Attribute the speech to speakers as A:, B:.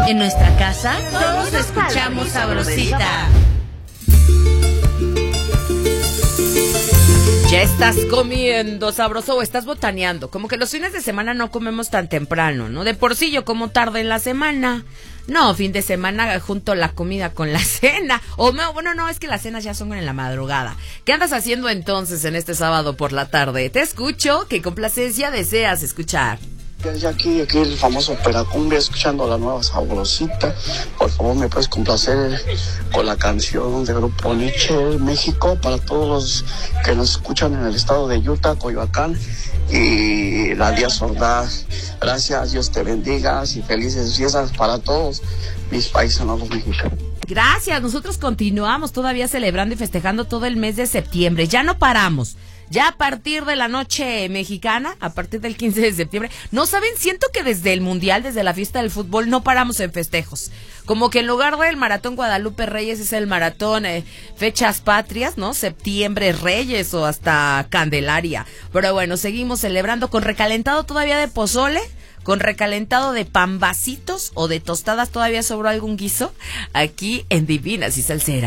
A: En nuestra casa, todos escuchamos Sabrosita. ¿Ya estás comiendo sabroso o estás botaneando? Como que los fines de semana no comemos tan temprano, ¿no? De por sí yo como tarde en la semana. No, fin de semana junto la comida con la cena. No, es que las cenas ya son en la madrugada. ¿Qué andas haciendo entonces en este sábado por la tarde? Te escucho. ¿Qué complacencia deseas escuchar?
B: Ya aquí el famoso Peracumbia, escuchando la nueva Sabrosita. Por favor, ¿me puedes complacer con la canción de Grupo Nietzsche, México, para todos los que nos escuchan en el estado de Utah, Coyoacán y la Díaz Ordaz? Gracias, Dios te bendiga y felices fiestas para todos mis paisanos mexicanos.
A: Gracias, nosotros continuamos todavía celebrando y festejando todo el mes de septiembre. Ya no paramos. Ya a partir de la noche mexicana, a partir del 15 de septiembre, no saben, siento que desde el Mundial, desde la fiesta del fútbol, no paramos en festejos. Como que en lugar del maratón Guadalupe Reyes es el maratón Fechas Patrias, ¿no? Septiembre Reyes o hasta Candelaria. Pero bueno, seguimos celebrando con recalentado todavía de pozole, con recalentado de pambacitos o de tostadas. Todavía sobró algún guiso aquí en Divinas y Salseras.